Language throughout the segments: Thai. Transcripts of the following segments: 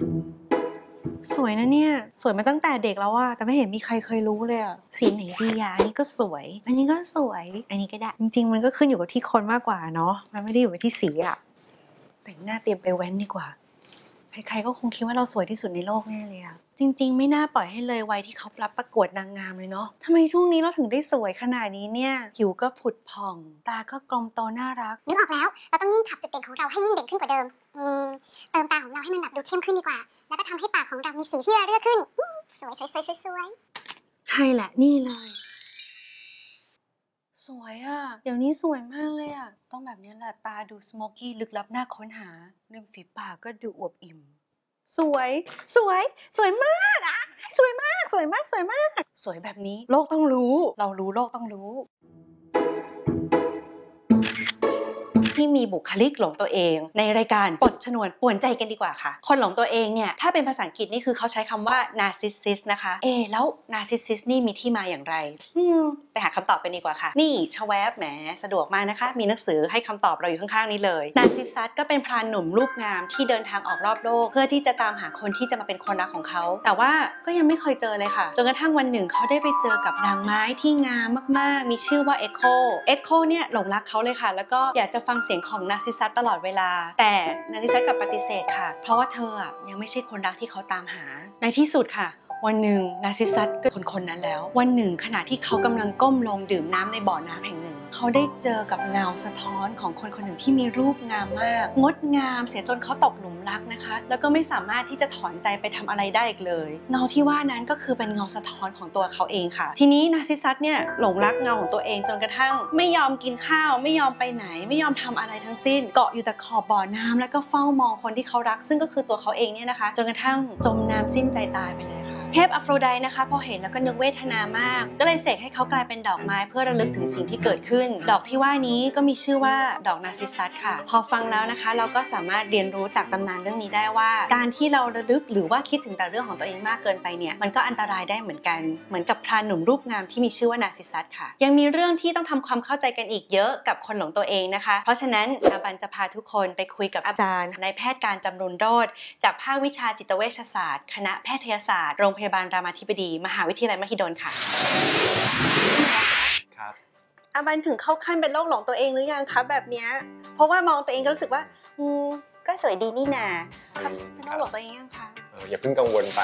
สวยนะเนี่ยสวยมาตั้งแต่เด็กแล้วอะแต่ไม่เห็นมีใครเคยรู้เลยอะสีไหนดีอะอันนี้ก็สวยอันนี้ก็สวยอันนี้ก็ได้จริงๆมันก็ขึ้นอยู่กับที่คนมากกว่าเนาะมันไม่ได้อยู่ที่สีอะแต่งหน้าเตรียมไปแว้นดีกว่าใครๆก็คงคิดว่าเราสวยที่สุดในโลกแน่เลยอะจริงๆไม่น่าปล่อยให้เลยวัยที่เขารับประกวดนางงามเลยเนาะทำไมช่วงนี้เราถึงได้สวยขนาดนี้เนี่ยผิวก็ผุดผ่องตาก็กลมโตน่ารักนึกออกแล้วเราต้องยิ่งขับจุดเด่นของเราให้ยิ่งเด่นขึ้นกว่าเดิมเติมตาของเราให้มันแบบดูเข้มขึ้นดีกว่าแล้วก็ทำให้ปากของเรามีสีที่ระเรื่อขึ้นสวยใช่แหละนี่เลยสวยอะเดี๋ยวนี้สวยมากเลยอะต้องแบบนี้แหละตาดูสโมกี้ลึกลับน่าค้นหาริมฝีปากก็ดูอวบอิ่มสวยมากอะสวยมากสวยแบบนี้โลกต้องรู้เรารู้โลกต้องรู้ที่มีบุคลิกหลงตัวเองในรายการปลดชนวนป่วนใจกันดีกว่าค่ะคนหลงตัวเองเนี่ยถ้าเป็นภาษาอังกฤษนี่คือเขาใช้คำว่า narcissist นะคะแล้ว narcissist นี่มีที่มาอย่างไรไปหาคำตอบกันดีกว่าค่ะนี่ชะแวบแหมสะดวกมากนะคะมีหนังสือให้คำตอบเราอยู่ข้างๆนี้เลย narcissist ก็เป็นพรานหนุ่มรูปงามที่เดินทางออกรอบโลกเพื่อที่จะตามหาคนที่จะมาเป็นคนรักของเขาแต่ว่าก็ยังไม่เคยเจอเลยค่ะจนกระทั่งวันหนึ่งเขาได้ไปเจอกับนางไม้ที่งามมากๆมีชื่อว่า Echo เนี่ยหลงรักเขาเลยค่ะแล้วก็อยากจะฟังเสียงของ narcissist ตลอดเวลาแต่ narcissist กลับปฏิเสธค่ะเพราะว่าเธอยังไม่ใช่คนรักที่เขาตามหาในที่สุดค่ะวันหนึ่งนาร์ซิสซัสก็คนนั้นแล้ววันหนึ่งขณะที่เขากำลังก้มลงดื่มน้ำในบ่อน้ำแห่งหนึ่งเขาได้เจอกับเงาสะท้อนของคนคนหนึ่งที่มีรูปงามมากงดงามเสียจนเขาตกหลุมรักนะคะแล้วก็ไม่สามารถที่จะถอนใจไปทำอะไรได้อีกเลยเงาที่ว่านั้นก็คือเป็นเงาสะท้อนของตัวเขาเองค่ะทีนี้นาร์ซิสซัสเนี่ยหลงรักเงาของตัวเองจนกระทั่งไม่ยอมกินข้าวไม่ยอมไปไหนไม่ยอมทำอะไรทั้งสิ้นเกาะอยู่แต่ขอบบ่อน้ำแล้วก็เฝ้ามองคนที่เขารักซึ่งก็คือตัวเขาเองเนี่ยนะคะจนกระทั่งจมน้ำสิ้นใจตายไปเลยค่ะเทพอโฟรไดต์นะคะพอเห็นแล้วก็นึกเวทนามากก็เลยเสกให้เขากลายเป็นดอกไม้เพื่อระลึกถึงสิ่งที่เกิดขึ้นดอกที่ว่านี้ก็มีชื่อว่าดอกนาร์ซิสซัสค่ะพอฟังแล้วนะคะเราก็สามารถเรียนรู้จากตำนานเรื่องนี้ได้ว่าการที่เราระลึกหรือว่าคิดถึงแต่เรื่องของตัวเองมากเกินไปเนี่ยมันก็อันตรายได้เหมือนกันเหมือนกับพรานหนุ่มรูปงามที่มีชื่อว่านาร์ซิสซัสค่ะยังมีเรื่องที่ต้องทำความเข้าใจกันอีกเยอะกับคนหลงตัวเองนะคะเพราะฉะนั้นอาบันจะพาทุกคนไปคุยกับอาจารย์นายแพทย์การจำรุนโรจน์จากภาควิชาจิตเวชศาสตร์คณะแพทยศาสตร์โรงพยาบาลรามาธิบดีมหาวิทยาลัยมหิดลค่ะครับอาบันถึงเข้าขั้นเป็นโรคหลงตัวเองหรือยังคะแบบเนี้ยเพราะว่ามองตัวเองก็รู้สึกว่าก็สวยดีนี่นาเป็นโรคหลงตัวเองยังคะอย่าเพิ่งกังวลไป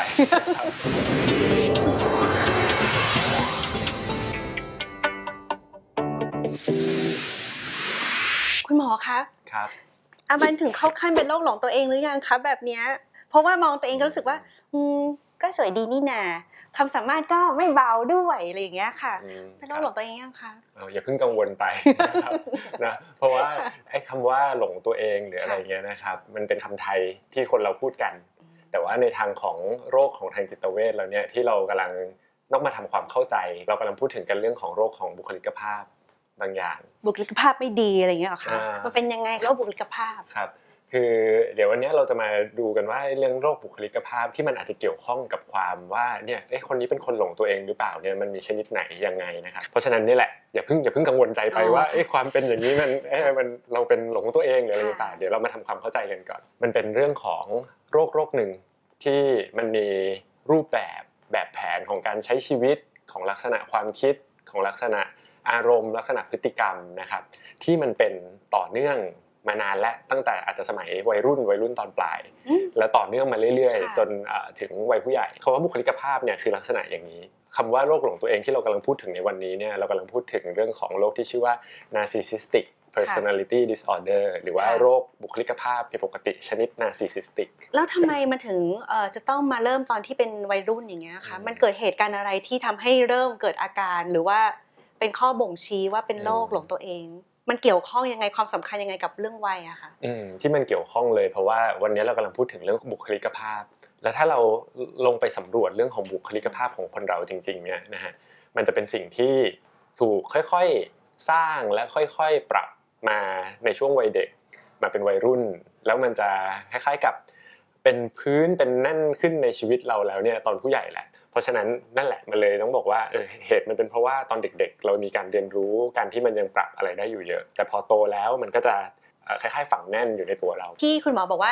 คุณหมอครับอาบันถึงเข้าขั้นเป็นโรคหลงตัวเองหรือยังคะแบบเนี้ยเพราะว่ามองตัวเองก็รู้สึกว่าก็สวยดีนี่นาความสามารถก็ไม่เบาด้วยอะไรอย่างเงี้ยค่ะเป็นโรคหลงตัวเองยังคะอย่าเพิ่งกังวลไปนะครับนะเพราะว่าไอ้คำว่าหลงตัวเองหรืออะไรเงี้ยนะครับมันเป็นคำไทยที่คนเราพูดกันแต่ว่าในทางของโรคของทางจิตเวชแล้วเนี่ยที่เรากำลังต้องมาทำความเข้าใจเรากำลังพูดถึงกันเรื่องของโรคของบุคลิกภาพบางอย่างบุคลิกภาพไม่ดีอะไรอย่างเงี้ยหรอคะมันเป็นยังไงโรคบุคลิกภาพครับคือเดี๋ยววันนี้เราจะมาดูกันว่าเรื่องโรคบุคลิกภาพที่มันอาจจะเกี่ยวข้องกับความว่าเนี่ยคนนี้เป็นคนหลงตัวเองหรือเปล่าเนี่ยมันมีชนิดไหนยังไงนะครับเพราะฉะนั้นนี่แหละอย่าเพิ่งกังวลใจไปว่าความเป็นอย่างนี้มันเราเป็นหลงตัวเองหรืออะไรต่างๆเดี๋ยวเรามาทำความเข้าใจกันก่อนมันเป็นเรื่องของโรคหนึ่งที่มันมีรูปแบบแผนของการใช้ชีวิตของลักษณะความคิดของลักษณะอารมณ์ลักษณะพฤติกรรมนะครับที่มันเป็นต่อเนื่องมานานและตั้งแต่อาจจะสมัยวัยรุ่นตอนปลายแล้วต่อเนื่องมาเรื่อยๆจนถึงวัยผู้ใหญ่คำว่าบุคลิกภาพเนี่ยคือลักษณะอย่างนี้คำว่าโรคหลงตัวเองที่เรากำลังพูดถึงในวันนี้เนี่ยเรากำลังพูดถึงเรื่องของโรคที่ชื่อว่า narcissistic personality disorder หรือว่าโรคบุคลิกภาพผิดปกติชนิด narcissistic แล้วทำไมมันถึงจะต้องมาเริ่มตอนที่เป็นวัยรุ่นอย่างเงี้ยคะมันเกิดเหตุการณ์อะไรที่ทำให้เริ่มเกิดอาการหรือว่าเป็นข้อบ่งชี้ว่าเป็นโรคหลงตัวเองมันเกี่ยวข้องยังไงความสำคัญยังไงกับเรื่องวัยอะคะที่มันเกี่ยวข้องเลยเพราะว่าวันนี้เรากำลังพูดถึงเรื่องบุคลิกภาพแล้วถ้าเราลงไปสำรวจเรื่องของบุคลิกภาพของคนเราจริงๆเนี่ยนะฮะมันจะเป็นสิ่งที่ถูกค่อยๆสร้างและค่อยๆปรับมาในช่วงวัยเด็กมาเป็นวัยรุ่นแล้วมันจะคล้ายๆกับเป็นพื้นเป็นแน่นขึ้นในชีวิตเราแล้วเนี่ยตอนผู้ใหญ่แหละเพราะฉะนั้นนั่นแหละมันเลยต้องบอกว่าเหตุมันเป็นเพราะว่าตอนเด็กๆเรามีการเรียนรู้การที่มันยังปรับอะไรได้อยู่เยอะแต่พอโตแล้วมันก็จะคล้ายๆฝังแน่นอยู่ในตัวเราที่คุณหมอบอกว่า